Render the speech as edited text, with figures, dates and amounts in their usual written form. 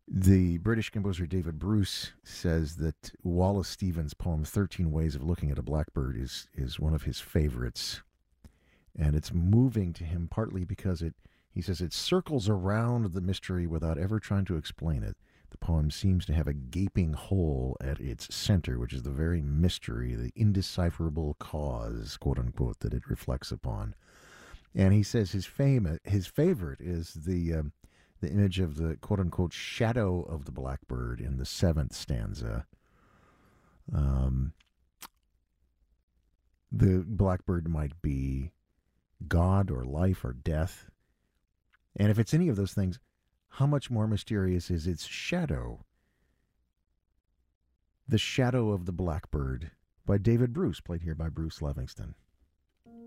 The British composer David Bruce says that Wallace Stevens' poem 13 Ways of Looking at a Blackbird is one of his favorites. And it's moving to him partly because he says it circles around the mystery without ever trying to explain it. The poem seems to have a gaping hole at its center, which is the very mystery, the indecipherable cause, quote unquote, that it reflects upon. And he says his favorite is the image of the quote unquote shadow of the blackbird in the seventh stanza. Um, the blackbird might be God or life or death. And if it's any of those things, how much more mysterious is its shadow? The Shadow of the Blackbird by David Bruce, played here by Bruce Levingston.